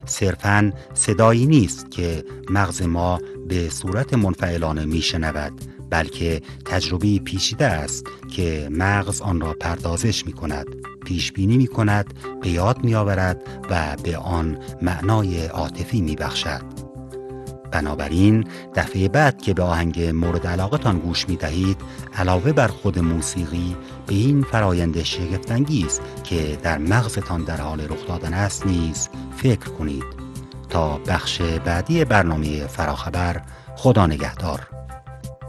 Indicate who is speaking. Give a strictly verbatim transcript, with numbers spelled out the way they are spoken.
Speaker 1: صرفاً صدایی نیست که مغز ما به صورت منفعلانه میشنود، بلکه تجربه پیچیده است که مغز آن را پردازش می کند، پیش بینی می کند، به یاد می آورد و به آن معنای عاطفی می بخشد. بنابراین دفعه بعد که به آهنگ مورد علاقتان گوش می دهید، علاوه بر خود موسیقی به این فرایند شگفت‌انگیز که در مغزتان در حال رخ دادن است نیز فکر کنید. تا بخش بعدی برنامه فراخبر، خدا نگهدار.